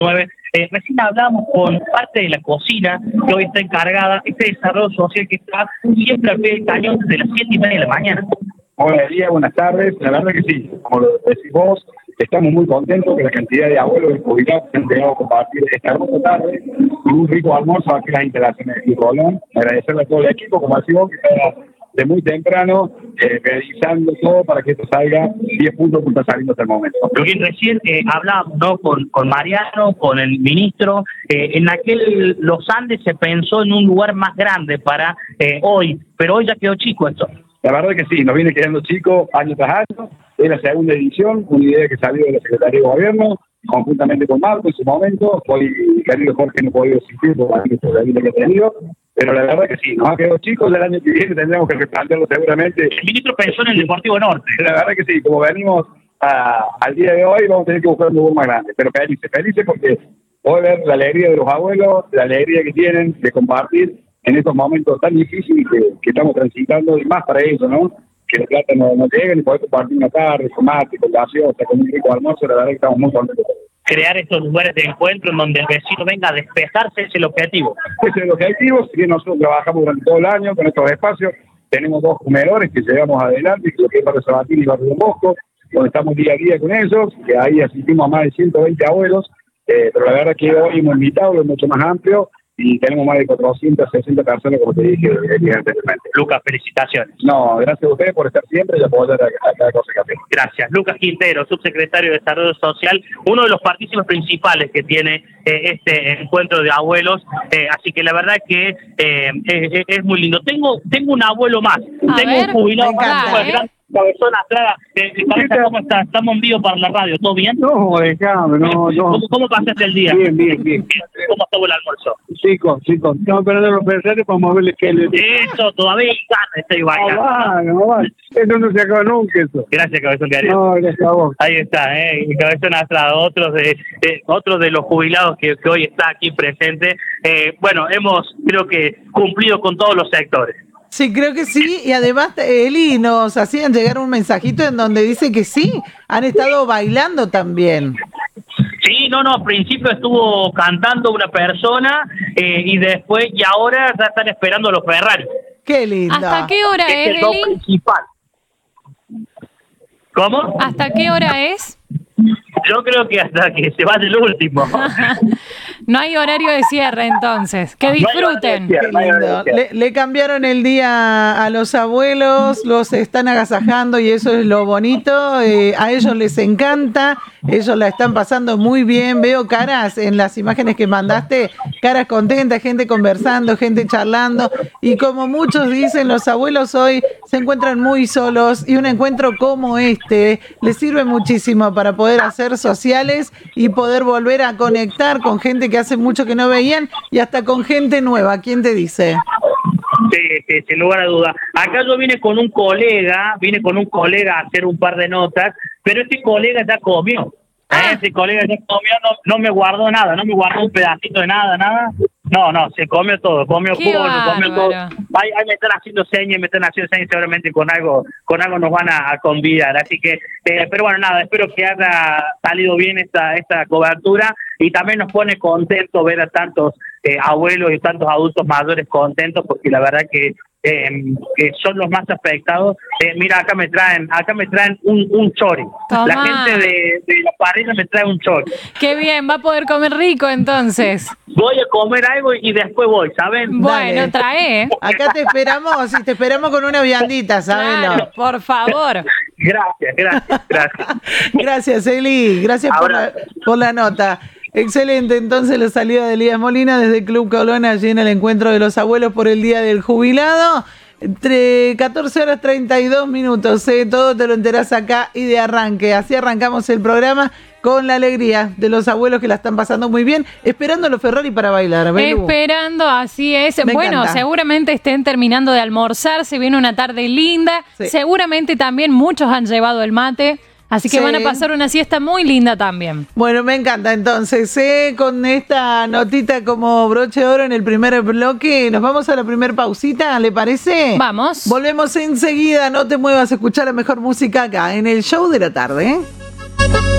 9. Recién hablábamos con parte de la cocina que hoy está encargada, este desarrollo social que está siempre al pie del cañón desde las 7:30 de la mañana. Buenos días, buenas tardes. La verdad que sí, como lo decís vos, estamos muy contentos que la cantidad de abuelos y jubilados que han llegado a compartir esta hermosa tarde y un rico almuerzo aquí en las instalaciones de Colón. Agradecerle a todo el equipo, como decís vos, que está de muy temprano realizando todo para que esto salga 10 puntos como está saliendo hasta el momento. Lo que recién hablábamos, ¿no?, con Mariano, con el ministro, en aquel Los Andes se pensó en un lugar más grande para hoy, pero hoy ya quedó chico esto. La verdad que sí, nos viene quedando chico año tras año. Es la segunda edición, una idea que salió de la Secretaría de Gobierno, conjuntamente con Marco en su momento. Hoy mi querido Jorge no ha podido asistir por la vida que ha tenido, pero la verdad que sí, nos ha quedado chicos. El año que viene tendremos que replantearlo seguramente. El ministro pensó en el Deportivo Norte. La verdad que sí, como venimos al día de hoy, vamos a tener que buscar un lugar más grande, pero felices porque hoy ver la alegría de los abuelos, la alegría que tienen de compartir en estos momentos tan difíciles que estamos transitando, y más para eso, ¿no? Que la plata no lleguen y poder compartir una tarde, con mate, con gaseosa, con un rico almuerzo. La verdad que estamos muy contentos. Crear estos lugares de encuentro en donde el vecino venga a despejarse es el objetivo. Ese es el objetivo. Si bien nosotros trabajamos durante todo el año con estos espacios, tenemos 2 comedores que llevamos adelante, que es Barrio Sabatini y Barrio Don Bosco, donde estamos día a día con ellos, que ahí asistimos a más de 120 abuelos, pero la verdad que hoy hemos invitado, es mucho más amplio, y tenemos más de 460 personas, como te dije anteriormente. Lucas, felicitaciones. No, gracias a ustedes por estar siempre y apoyar a cada cosa que hacemos. Gracias. Lucas Quintero, subsecretario de Desarrollo Social, uno de los partícipes principales que tiene este encuentro de abuelos, así que la verdad que es muy lindo. Tengo un abuelo más, tengo un jubilado más, Cabezón Astrada. ¿Cómo estás? Estamos en vivo para la radio, ¿todo bien? No, dejame, no. ¿Cómo pasaste el día? Bien. ¿Cómo estuvo el almuerzo? Chicos, estamos esperando los perreros para moverles que les... Eso, todavía hay carne, estoy bailando. No va. Eso no se acaba nunca, eso. Gracias, Cabezón Diario. No, gracias a vos. Ahí está, Cabezón Astrada, otro de los jubilados que hoy está aquí presente. Bueno, hemos, creo que, cumplido con todos los sectores. Sí, creo que sí, y además Eli nos hacían llegar un mensajito en donde dice que sí, han estado bailando también. Sí, al principio estuvo cantando una persona y después, y ahora ya están esperando los Ferrari. Qué lindo. ¿Hasta qué hora es, el Eli? Principal. ¿Cómo? ¿Hasta qué hora es? Yo creo que hasta que se va del último. No hay horario de cierre, entonces. Que disfruten. Qué lindo. Le cambiaron el día a los abuelos, los están agasajando y eso es lo bonito. A ellos les encanta, ellos la están pasando muy bien. Veo caras en las imágenes que mandaste, caras contentas, gente conversando, gente charlando. Y como muchos dicen, los abuelos hoy se encuentran muy solos y un encuentro como este les sirve muchísimo para poder hacer sociales y poder volver a conectar con gente que hace mucho que no veían y hasta con gente nueva. ¿Quién te dice? Sí, sin lugar a duda. Acá yo vine con un colega a hacer un par de notas, pero este colega ya comió. Ese colega ya comió, no me guardó nada, no me guardó un pedacito de nada. No, se comió todo, comió pollo, comió todo. Ahí me están haciendo señas, seguramente con algo nos van a convidar. Así que, pero bueno, nada, espero que haya salido bien esta cobertura y también nos pone contentos ver a tantos abuelos y tantos adultos mayores contentos, porque la verdad que son los más afectados. Mira, acá me traen un chori. Tomá. La gente de la parrilla me trae un chori. Qué bien, va a poder comer rico entonces. Voy a comer algo y después voy, ¿saben? Bueno, Dale. trae. Acá te esperamos con una viandita, ¿sabes? Claro, por favor. Gracias. Gracias, Eli. Gracias por la nota. Excelente, entonces la salida de Elías Molina desde Club Colón, allí en el encuentro de los abuelos por el Día del Jubilado, entre 14:32. Todo te lo enterás acá y de arranque. Así arrancamos el programa con la alegría de los abuelos que la están pasando muy bien, esperando a los Ferrari para bailar. Belu. Esperando, así es. Me bueno, encanta. Seguramente estén terminando de almorzar, se viene una tarde linda. Sí. Seguramente también muchos han llevado el mate. Así que Sí. van a pasar una siesta muy linda también. Bueno, me encanta. Entonces, con esta notita como broche de oro en el primer bloque, nos vamos a la primer pausita, ¿le parece? Vamos. Volvemos enseguida, no te muevas a escuchar la mejor música acá, en el show de la tarde.